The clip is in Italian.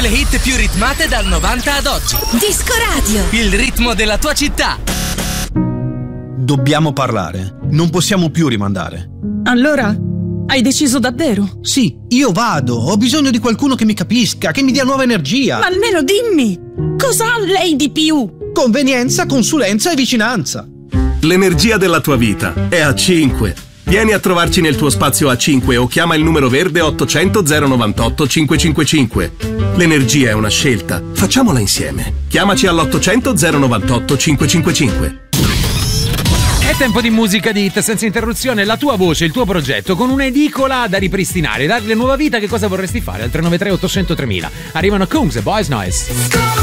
le hit più ritmate dal 90 ad oggi. Disco Radio. Il ritmo della tua città. Dobbiamo parlare. Non possiamo più rimandare. Allora, hai deciso davvero? Sì, io vado. Ho bisogno di qualcuno che mi capisca, che mi dia nuova energia. Ma almeno dimmi, cosa ha lei di più? Convenienza, consulenza e vicinanza. L'energia della tua vita è A5. Vieni a trovarci nel tuo spazio A5 o chiama il numero verde 800 098 555. L'energia è una scelta. Facciamola insieme. Chiamaci all'800 098 555. È tempo di musica di hit senza interruzione, la tua voce, il tuo progetto, con un'edicola da ripristinare, darle nuova vita. Che cosa vorresti fare? Al 393 800 3000. Arrivano Kungs e Boys Noise.